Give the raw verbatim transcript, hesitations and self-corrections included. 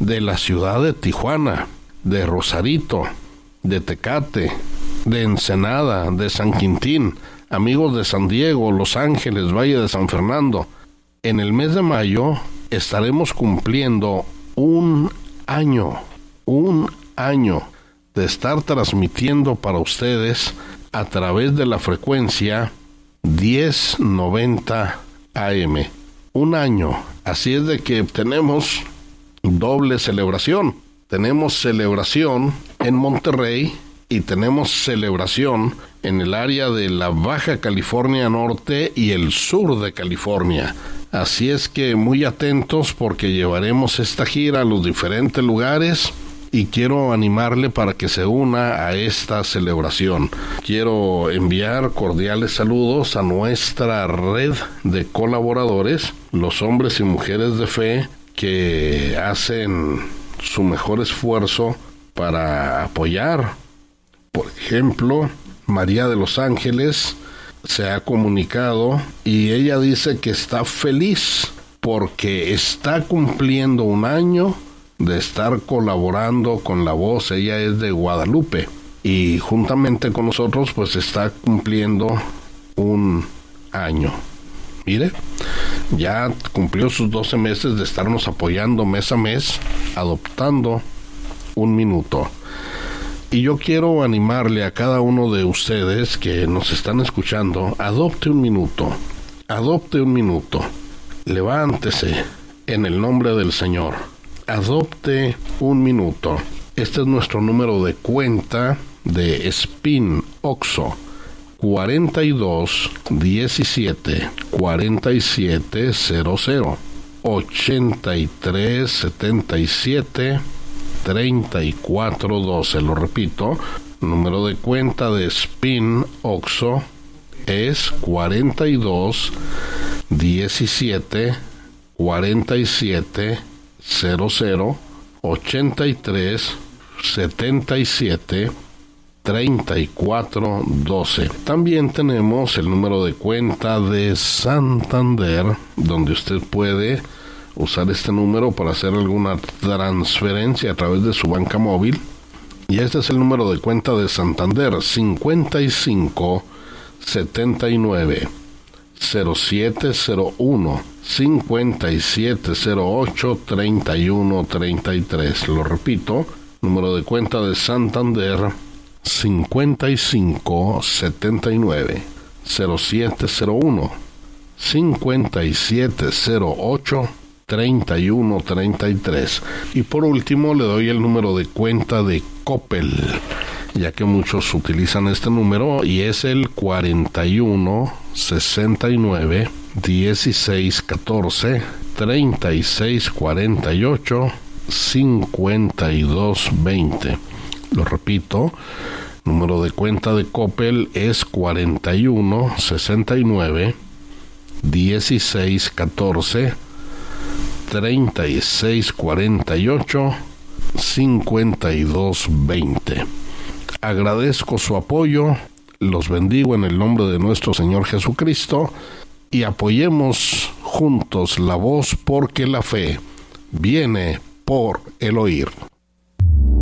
de la ciudad de Tijuana, de Rosarito, de Tecate, de Ensenada, de San Quintín, amigos de San Diego, Los Ángeles, Valle de San Fernando. En el mes de mayo estaremos cumpliendo un año, un año de estar transmitiendo para ustedes a través de la frecuencia diez noventa A M. Un año. Así es de que tenemos doble celebración. Tenemos celebración en Monterrey y tenemos celebración en el área de la Baja California Norte y el sur de California. Así es que muy atentos porque llevaremos esta gira a los diferentes lugares y quiero animarle para que se una a esta celebración. Quiero enviar cordiales saludos a nuestra red de colaboradores, los hombres y mujeres de fe que hacen su mejor esfuerzo para apoyar. Por ejemplo, María de los Ángeles se ha comunicado y ella dice que está feliz porque está cumpliendo un año de estar colaborando con La Voz. Ella es de Guadalupe y juntamente con nosotros pues está cumpliendo un año. Mire, ya cumplió sus doce meses de estarnos apoyando mes a mes, adoptando un minuto. Y yo quiero animarle a cada uno de ustedes que nos están escuchando, adopte un minuto, adopte un minuto, levántese en el nombre del Señor. Adopte un minuto. Este es nuestro número de cuenta de Spin Oxxo. cuarenta y dos diecisiete cuarenta y siete cero cero ochenta y tres setenta y siete treinta y cuatro doce. Lo repito, número de cuenta de Spin Oxxo es cuarenta y dos diecisiete cuarenta y siete cero cero ochenta y tres setenta y siete treinta y cuatro doce. También tenemos el número de cuenta de Santander, donde usted puede usar este número para hacer alguna transferencia a través de su banca móvil. Y este es el número de cuenta de Santander: cincuenta y cinco setenta y nueve cero siete cero uno cincuenta y siete cero ocho treinta y uno treinta y tres. Lo repito, número de cuenta de Santander: cincuenta y cinco setenta y nueve cero siete cero uno cincuenta y siete cero ocho treinta y uno treinta y tres. Y por último le doy el número de cuenta de Coppel, ya que muchos utilizan este número, y es el cuarenta y uno sesenta y nueve dieciséis catorce treinta y seis cuarenta y ocho cincuenta y dos veinte. Lo repito, número de cuenta de Coppel es cuarenta y uno sesenta y nueve dieciséis catorce treinta y seis cuarenta y ocho cincuenta y dos veinte. Agradezco su apoyo, los bendigo en el nombre de nuestro Señor Jesucristo y apoyemos juntos La Voz, porque la fe viene por el oír.